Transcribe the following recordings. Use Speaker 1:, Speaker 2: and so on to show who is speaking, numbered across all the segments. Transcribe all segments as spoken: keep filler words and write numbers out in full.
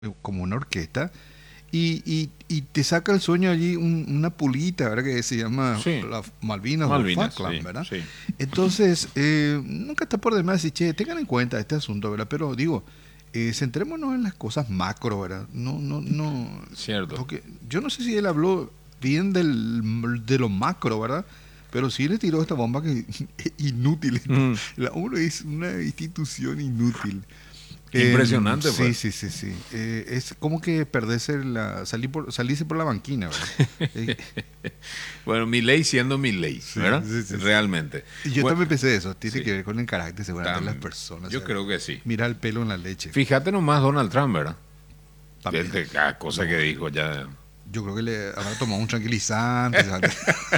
Speaker 1: como una orquesta, y, y, y te saca el sueño allí un, una pulita, ¿verdad? Que se llama
Speaker 2: Sí.
Speaker 1: la Malvinas,
Speaker 2: Malvinas,
Speaker 1: o Falkland,
Speaker 2: sí,
Speaker 1: ¿verdad?
Speaker 2: sí.
Speaker 1: Entonces, eh, nunca está por demás decir, che, tengan en cuenta este asunto, ¿verdad? Pero digo, eh, centrémonos en las cosas macro, ¿verdad? No, no, no.
Speaker 2: Cierto.
Speaker 1: Porque yo no sé si él habló bien del, de lo macro, ¿verdad? Pero sí le tiró esta bomba que es inútil.
Speaker 2: Mm.
Speaker 1: La UNO es una institución inútil.
Speaker 2: Impresionante,
Speaker 1: Eh,
Speaker 2: pues.
Speaker 1: sí, sí, sí, sí. Eh, es como que perderse la, salir por, salirse por la banquina, ¿verdad? Eh,
Speaker 2: Bueno, mi ley siendo mi ley,
Speaker 1: Sí,
Speaker 2: ¿verdad?
Speaker 1: sí, sí, sí.
Speaker 2: Realmente.
Speaker 1: y yo
Speaker 2: Bueno,
Speaker 1: también pensé eso. Tiene
Speaker 2: sí.
Speaker 1: que ver con el carácter seguramente de las
Speaker 2: Tam-
Speaker 1: personas.
Speaker 2: Yo
Speaker 1: ¿sabes?
Speaker 2: creo que sí.
Speaker 1: Mira el pelo en la leche.
Speaker 2: Fíjate nomás Donald Trump, ¿verdad?
Speaker 1: También.
Speaker 2: Desde cada cosa que dijo ya.
Speaker 1: Yo creo que le habrá tomado un tranquilizante. ¿sabes?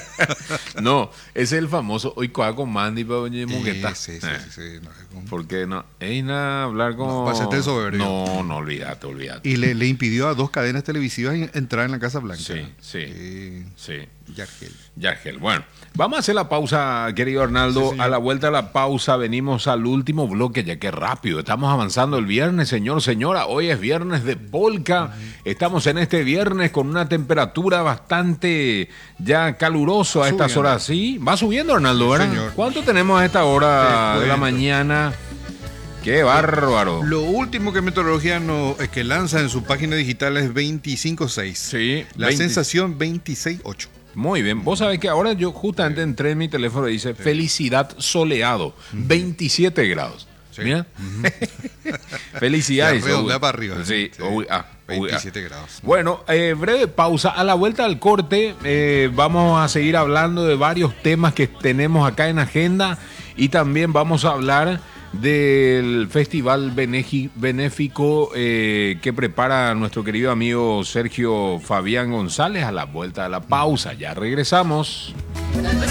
Speaker 2: No, ese es el famoso hoy coa con Mandy para doña Mugueta.
Speaker 1: Eh, sí, sí,
Speaker 2: Eh,
Speaker 1: sí, sí, no, es como-
Speaker 2: Porque no, es nada hablar con.
Speaker 1: No, va a ser de soberbio.
Speaker 2: No, no, olvídate, olvídate.
Speaker 1: Y le, le impidió a dos cadenas televisivas en- entrar en la Casa Blanca.
Speaker 2: Sí, sí.
Speaker 1: Eh,
Speaker 2: Sí.
Speaker 1: Yargel.
Speaker 2: Yargel. Bueno, vamos a hacer la pausa, querido Arnaldo.
Speaker 1: Sí, señor.
Speaker 2: A la vuelta de la pausa venimos al último bloque, ya que rápido. Estamos avanzando el viernes, señor, señora. Hoy es viernes de polka. Estamos en este viernes con una temperatura bastante ya caluroso a estas
Speaker 1: Subiendo.
Speaker 2: horas. Sí, va subiendo, Arnaldo, ¿verdad?
Speaker 1: señor.
Speaker 2: ¿Cuánto tenemos a esta hora
Speaker 1: Te
Speaker 2: de la
Speaker 1: cuento.
Speaker 2: mañana? ¡Qué bárbaro!
Speaker 1: Lo último que Meteorología no, es que lanza en su página digital es veinticinco seis.
Speaker 2: Sí,
Speaker 1: La
Speaker 2: veinte.
Speaker 1: sensación veintiséis ocho.
Speaker 2: Muy bien. Vos sabés que ahora yo justamente entré en mi teléfono y dice felicidad soleado, veintisiete grados.
Speaker 1: Sí.
Speaker 2: Mira. Felicidades.
Speaker 1: Ya redondea para arriba.
Speaker 2: Sí.
Speaker 1: Sí.
Speaker 2: Uy, ah, uy, ah.
Speaker 1: veintisiete grados.
Speaker 2: Bueno, eh, breve pausa. A la vuelta al corte eh, vamos a seguir hablando de varios temas que tenemos acá en agenda y también vamos a hablar del festival beneji- benéfico eh, que prepara nuestro querido amigo Sergio Fabián González a la vuelta de la pausa. Ya regresamos.